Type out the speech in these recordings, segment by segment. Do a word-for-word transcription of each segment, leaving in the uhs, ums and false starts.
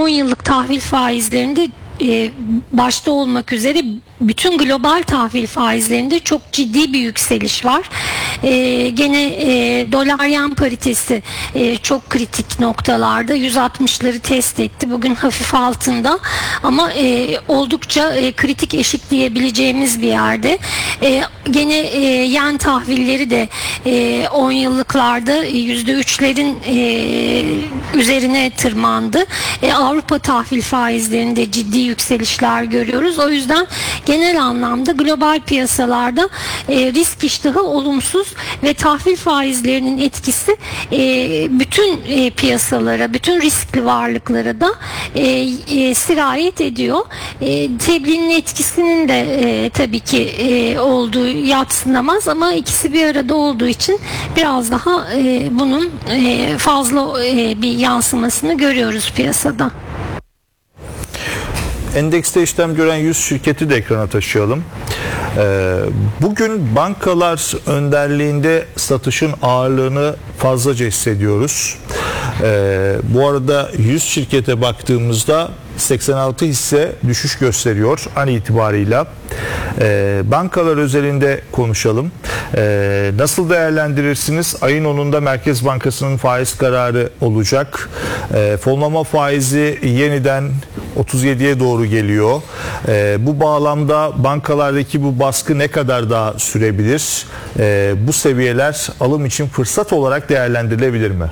on yıllık tahvil faizlerinde e, başta olmak üzere bütün global tahvil faizlerinde çok ciddi bir yükseliş var. E, gene e, dolar yen paritesi e, çok kritik noktalarda yüz altmışları test etti. Bugün hafif altında ama e, oldukça e, kritik eşitleyebileceğimiz bir yerde. E, gene e, yen tahvilleri de e, on yıllıklarda yüzde üçlerin e, üzerine tırmandı. E, Avrupa tahvil faizlerinde ciddi yükselişler görüyoruz. O yüzden genel anlamda global piyasalarda e, risk iştahı olumsuz ve tahvil faizlerinin etkisi e, bütün e, piyasalara, bütün riskli varlıklara da e, e, sirayet ediyor. E, tebliğinin etkisinin de e, tabii ki e, olduğu yadsınamaz ama ikisi bir arada olduğu için biraz daha e, bunun e, fazla e, bir yansımasını görüyoruz piyasada. Endekste işlem gören yüz şirketi de ekrana taşıyalım. Ee, bugün bankalar önderliğinde satışın ağırlığını fazlaca hissediyoruz. Ee, bu arada yüz şirkete baktığımızda seksen altı hisse düşüş gösteriyor an itibarıyla. Ee, bankalar özelinde konuşalım. Ee, nasıl değerlendirirsiniz? Ayın onunda Merkez Bankası'nın faiz kararı olacak. Ee, fonlama faizi yeniden otuz yediye doğru geliyor. Ee, bu bağlamda bankalardaki bu baskı ne kadar daha sürebilir? Ee, bu seviyeler alım için fırsat olarak değerlendirilebilir mi?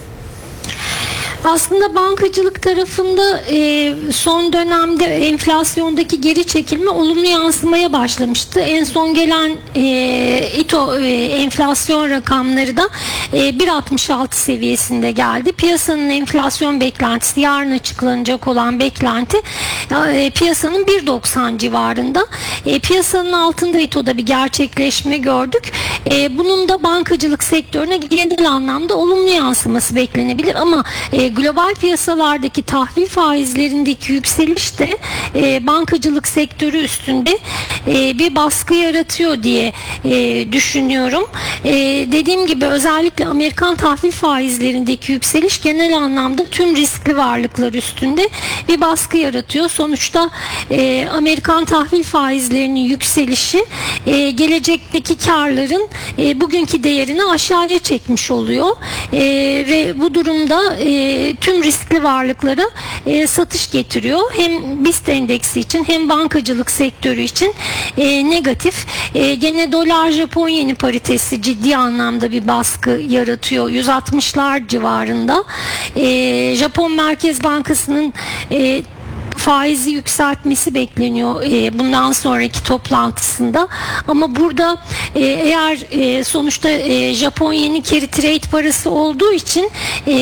Aslında bankacılık tarafında e, son dönemde enflasyondaki geri çekilme olumlu yansımaya başlamıştı. En son gelen e, İTO e, enflasyon rakamları da e, bir virgül altmış altı seviyesinde geldi. Piyasanın enflasyon beklentisi, yarın açıklanacak olan beklenti e, piyasanın bir virgül doksan civarında. E, piyasanın altında İTO'da bir gerçekleşme gördük. E, bunun da bankacılık sektörüne genel anlamda olumlu yansıması beklenebilir ama e, global piyasalardaki tahvil faizlerindeki yükseliş de e, bankacılık sektörü üstünde e, bir baskı yaratıyor diye e, düşünüyorum. E, dediğim gibi özellikle Amerikan tahvil faizlerindeki yükseliş genel anlamda tüm riskli varlıklar üstünde bir baskı yaratıyor. Sonuçta e, Amerikan tahvil faizlerinin yükselişi e, gelecekteki karların e, bugünkü değerini aşağıya çekmiş oluyor. E, ve bu durumda e, tüm riskli varlıklara e, satış getiriyor. Hem BIST endeksi için hem bankacılık sektörü için e, negatif. E, gene dolar Japon yeni paritesi ciddi anlamda bir baskı yaratıyor. yüz altmışlar civarında. E, Japon Merkez Bankası'nın e, faizi yükseltmesi bekleniyor e, bundan sonraki toplantısında. Ama burada e, eğer e, sonuçta e, Japon yeni carry trade parası olduğu için e,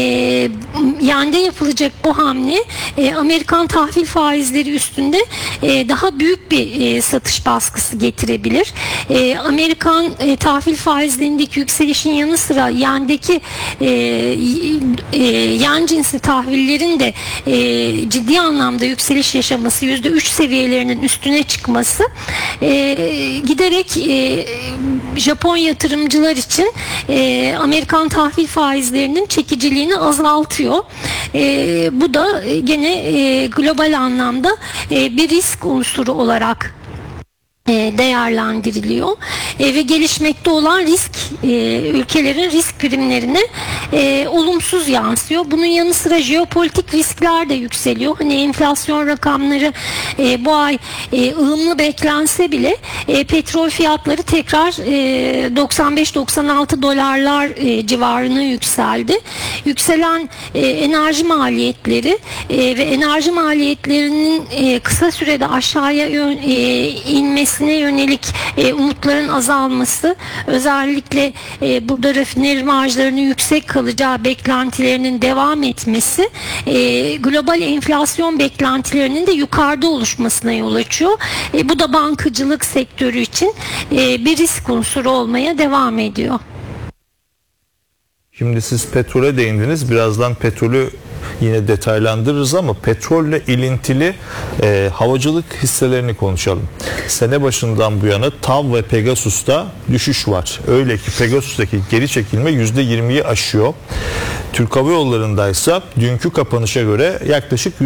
yende yapılacak bu hamle e, Amerikan tahvil faizleri üstünde e, daha büyük bir e, satış baskısı getirebilir. E, Amerikan e, tahvil faizlerindeki yükselişin yanı sıra yendeki e, e, yen cinsi tahvillerin de e, ciddi anlamda yükseliş yaşaması, yüzde üç seviyelerinin üstüne çıkması e, giderek e, Japon yatırımcılar için e, Amerikan tahvil faizlerinin çekiciliğini azaltıyor. E, bu da gene e, global anlamda e, bir risk unsuru olarak değerlendiriliyor e, ve gelişmekte olan risk e, ülkelerin risk primlerine e, olumsuz yansıyor. Bunun yanı sıra jeopolitik riskler de yükseliyor. Hani enflasyon rakamları e, bu ay e, ılımlı beklense bile e, petrol fiyatları tekrar e, doksan beş doksan altı dolarlar e, civarına yükseldi. Yükselen e, enerji maliyetleri e, ve enerji maliyetlerinin e, kısa sürede aşağıya yön, e, inmesi yönelik e, umutların azalması, özellikle e, burada rafineri marjlarının yüksek kalacağı beklentilerinin devam etmesi e, global enflasyon beklentilerinin de yukarıda oluşmasına yol açıyor. E, bu da bankacılık sektörü için e, bir risk unsuru olmaya devam ediyor. Şimdi siz petrole değindiniz. Birazdan petrolü yine detaylandırırız ama petrolle ilintili e, havacılık hisselerini konuşalım. Sene başından bu yana TAV ve Pegasus'ta düşüş var. Öyle ki Pegasus'taki geri çekilme yüzde yirmiyi aşıyor. Türk Hava Yolları'ndaysa dünkü kapanışa göre yaklaşık